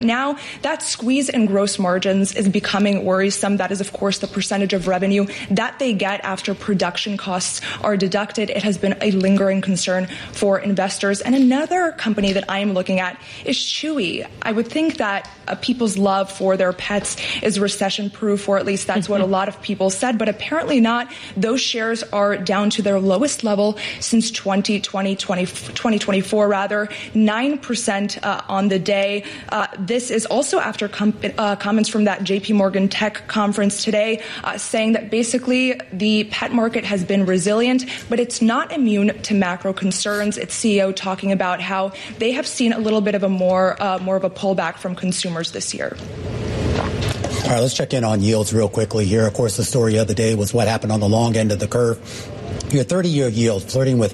Now, that squeeze in gross margins is becoming worrisome. That is, of course, the percentage of revenue that they get after production costs are deducted. It has been a lingering concern for investors. And another company that I am looking at is Chewy. I would think that people's love for their pets is recession-proof, or at least that's what a lot of people said, but apparently not. Those shares are down to their lowest level since 2024, 9% on the day. This is also after comments from that JP Morgan Tech conference today saying that basically the pet market has been resilient, but it's not immune to macro concerns. Its CEO talking about how they have seen a little bit of a more of a pullback from consumers this year. All right, let's check in on yields real quickly here. Of course, the story of the day was what happened on the long end of the curve. Your 30-year yield flirting with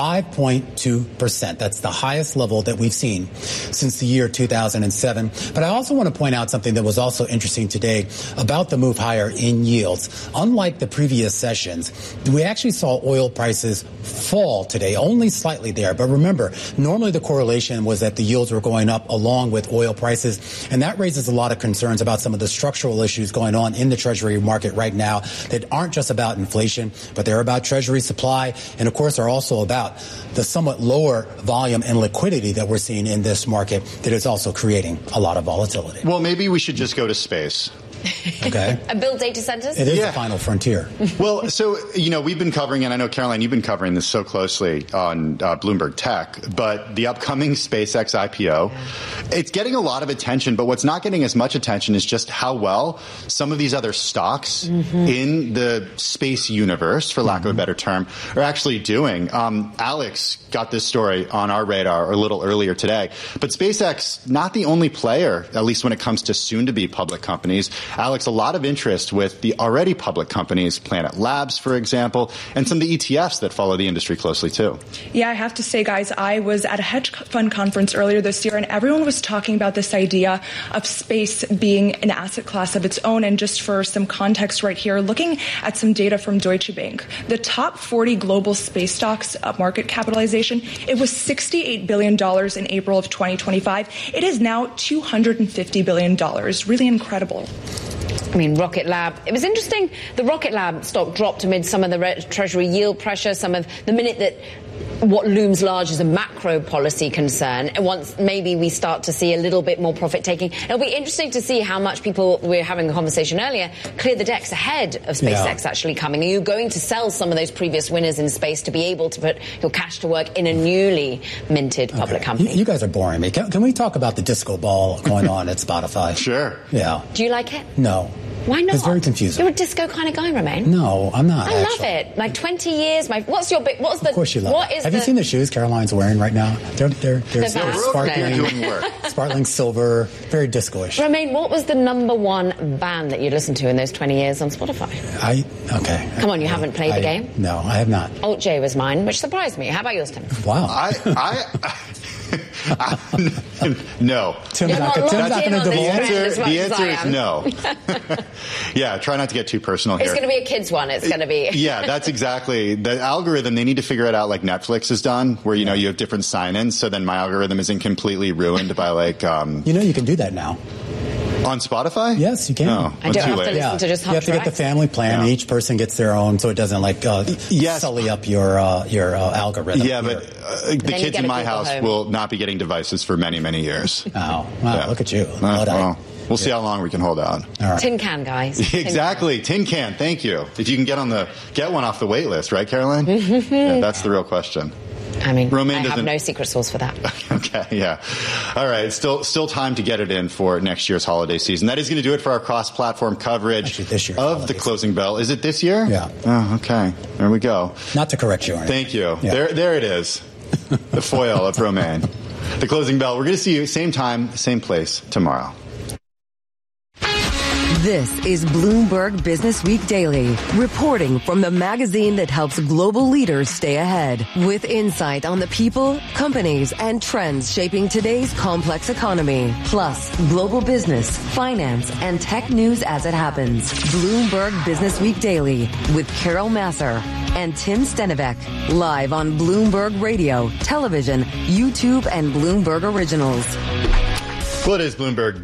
5.2%. That's the highest level that we've seen since the year 2007. But I also want to point out something that was also interesting today about the move higher in yields. Unlike the previous sessions, we actually saw oil prices fall today, only slightly there. But remember, normally the correlation was that the yields were going up along with oil prices. And that raises a lot of concerns about some of the structural issues going on in the Treasury market right now that aren't just about inflation, but they're about Treasury supply, and of course are also about the somewhat lower volume and liquidity that we're seeing in this market that is also creating a lot of volatility. Well, maybe we should just go to space. Okay. Build data centers? It is the final frontier. Well, so, we've been covering, and I know, Caroline, you've been covering this so closely on Bloomberg Tech, but the upcoming SpaceX IPO, it's getting a lot of attention, but what's not getting as much attention is just how well some of these other stocks in the space universe, for lack of a better term, are actually doing. Alex got this story on our radar a little earlier today, but SpaceX, not the only player, at least when it comes to soon-to-be public companies. Alex, a lot of interest with the already public companies, Planet Labs, for example, and some of the ETFs that follow the industry closely, too. Yeah, I have to say, guys, I was at a hedge fund conference earlier this year, and everyone was talking about this idea of space being an asset class of its own. And just for some context right here, looking at some data from Deutsche Bank, the top 40 global space stocks market capitalization, it was $68 billion in April of 2025. It is now $250 billion. Really incredible. I mean, Rocket Lab. It was interesting. The Rocket Lab stock dropped amid some of the Treasury yield pressure, some of the minute that what looms large is a macro policy concern. And once maybe we start to see a little bit more profit taking, it'll be interesting to see how much people, we were having a conversation earlier, clear the decks ahead of SpaceX actually coming. Are you going to sell some of those previous winners in space to be able to put your cash to work in a newly minted public company? You guys are boring me. Can we talk about the disco ball going on at Spotify? Sure. Yeah. Do you like it? No. Why not? It's very confusing. You're a disco kind of guy, Romain. No, I'm not. I love it. Like 20 years. What's the? Of course you love it. Have you seen the shoes Caroline's wearing right now? They're sparkling silver, very disco-ish. Romain, what was the number one band that you listened to in those 20 years on Spotify? Okay. Come on, you haven't played the game? No, I have not. Alt J was mine, which surprised me. How about yours, Tim? Wow. No. Tim's not going to divulge. The answer is no. Yeah, try not to get too personal here. It's going to be a kid's one. It's going to be. Yeah, that's exactly. The algorithm, they need to figure it out like Netflix has done, where, you have different sign-ins, so then my algorithm isn't completely ruined by like... you can do that now. On Spotify? Yes, you can. No, I don't have to listen to just You have to get the family plan. Yeah. Each person gets their own, so it doesn't sully up your algorithm. Yeah, but the kids in my house will not be getting devices for many, many years. Oh, wow! Yeah. Look at you. We'll see how long we can hold out. All right. Tin can, guys. Exactly. Tin can. Thank you. If you can get one off the wait list, right, Caroline? Yeah, that's the real question. I mean, Romain I have no secret sauce for that. Okay, yeah. All right, still time to get it in for next year's holiday season. That is going to do it for our cross-platform coverage of the closing bell. Is it this year? Yeah. Oh, okay. There we go. Not to correct you, Arnie. Thank you. Yeah. There it is. The foil of Romain. The closing bell. We're going to see you same time, same place tomorrow. This is Bloomberg Business Week Daily, reporting from the magazine that helps global leaders stay ahead, with insight on the people, companies, and trends shaping today's complex economy, plus global business, finance, and tech news as it happens. Bloomberg Business Week Daily with Carol Massar and Tim Stenivek, live on Bloomberg Radio, television, YouTube, and Bloomberg Originals. Well, it is Bloomberg